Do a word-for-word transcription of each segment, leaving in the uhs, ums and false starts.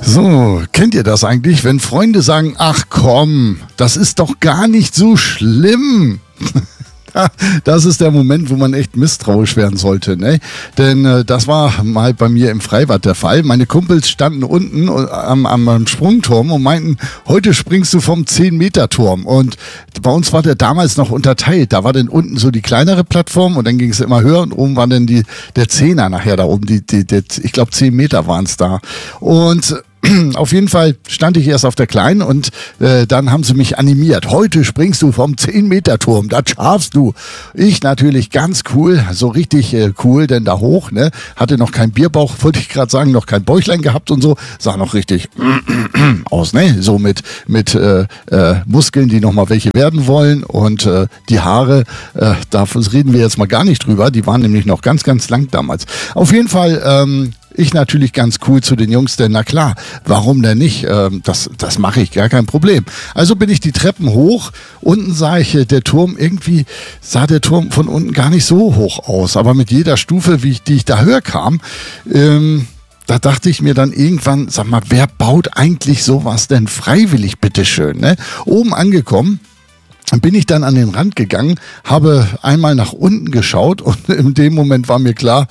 So, kennt ihr das eigentlich, wenn Freunde sagen, ach komm, das ist doch gar nicht so schlimm? Das ist der Moment, wo man echt misstrauisch werden sollte, ne? Denn äh, das war mal bei mir im Freibad der Fall. Meine Kumpels standen unten am, am, am Sprungturm und meinten, heute springst du vom zehn-Meter-Turm. Und bei uns war der damals noch unterteilt. Da war dann unten so die kleinere Plattform und dann ging es immer höher und oben war dann die, der Zehner nachher da oben. Die, die, die, ich glaube, zehn Meter waren es da. Und auf jeden Fall stand ich erst auf der Kleinen und äh, dann haben sie mich animiert. Heute springst du vom zehn-Meter-Turm, das schaffst du. Ich natürlich ganz cool, so richtig äh, cool, denn da hoch, ne, hatte noch keinen Bierbauch, wollte ich gerade sagen, noch kein Bäuchlein gehabt und so, sah noch richtig aus, ne, so mit, mit äh, äh, Muskeln, die nochmal welche werden wollen und äh, die Haare, äh, da reden wir jetzt mal gar nicht drüber, die waren nämlich noch ganz, ganz lang damals. Auf jeden Fall, ähm, ich natürlich ganz cool zu den Jungs, denn na klar, warum denn nicht? Ähm, das das mache ich, gar kein Problem. Also bin ich die Treppen hoch, unten sah ich, äh, der Turm, irgendwie sah der Turm von unten gar nicht so hoch aus, aber mit jeder Stufe, wie ich, die ich da höher kam, ähm, da dachte ich mir dann irgendwann, sag mal, wer baut eigentlich sowas denn freiwillig, bitteschön, ne? Oben angekommen, bin ich dann an den Rand gegangen, habe einmal nach unten geschaut und in dem Moment war mir klar,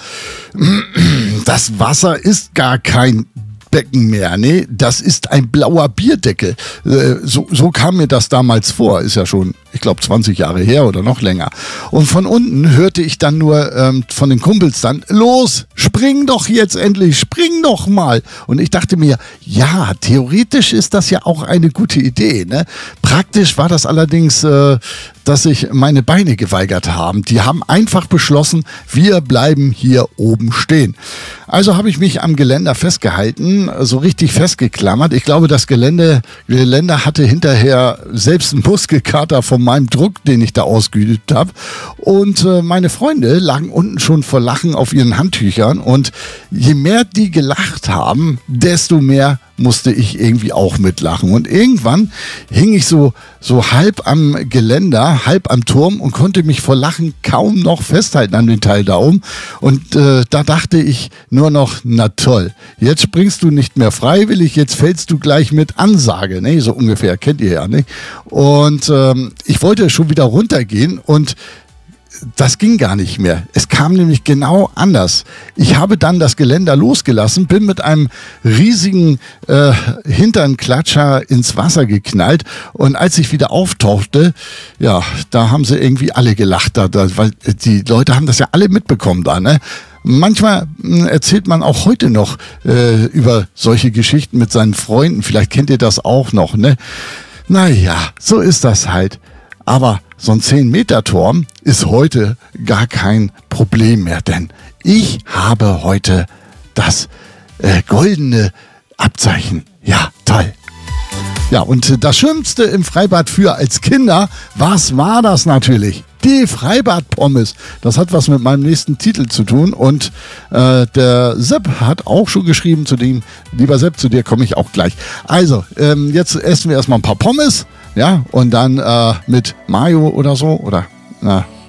das Wasser ist gar kein Becken mehr. Nee, das ist ein blauer Bierdeckel. Äh, so, so kam mir das damals vor. Ist ja schon, ich glaube, zwanzig Jahre her oder noch länger. Und von unten hörte ich dann nur ähm, von den Kumpels dann, los, spring doch jetzt endlich, spring doch mal. Und ich dachte mir, ja, theoretisch ist das ja auch eine gute Idee, ne? Praktisch war das allerdings, äh, dass sich meine Beine geweigert haben. Die haben einfach beschlossen, wir bleiben hier oben stehen. Also habe ich mich am Geländer festgehalten, so richtig festgeklammert. Ich glaube, das Gelände, Geländer hatte hinterher selbst einen Muskelkater von meinem Druck, den ich da ausgeübt habe. Und äh, meine Freunde lagen unten schon vor Lachen auf ihren Handtüchern. Und je mehr die gelacht haben, desto mehr musste ich irgendwie auch mitlachen. Und irgendwann hing ich so, so halb am Geländer, halb am Turm und konnte mich vor Lachen kaum noch festhalten an den Teil da oben. Und äh, da dachte ich nur noch, na toll, jetzt springst du nicht mehr freiwillig, jetzt fällst du gleich mit Ansage, ne? So ungefähr, kennt ihr ja, ne? Und ähm, ich wollte schon wieder runtergehen und das ging gar nicht mehr. Es kam nämlich genau anders. Ich habe dann das Geländer losgelassen, bin mit einem riesigen äh, Hinternklatscher ins Wasser geknallt und als ich wieder auftauchte, ja, da haben sie irgendwie alle gelacht, da, da, weil die Leute haben das ja alle mitbekommen da, ne? Manchmal erzählt man auch heute noch äh, über solche Geschichten mit seinen Freunden. Vielleicht kennt ihr das auch noch, ne? Naja, so ist das halt. Aber so ein zehn-Meter-Turm ist heute gar kein Problem mehr, denn ich habe heute das äh, goldene Abzeichen. Ja, toll. Ja, und das Schönste im Freibad für als Kinder, was war das natürlich? Die Freibad-Pommes. Das hat was mit meinem nächsten Titel zu tun. Und äh, der Sepp hat auch schon geschrieben zu dem, lieber Sepp, zu dir komme ich auch gleich. Also, ähm, jetzt essen wir erstmal ein paar Pommes, ja, und dann äh, mit Mayo oder so, oder, na,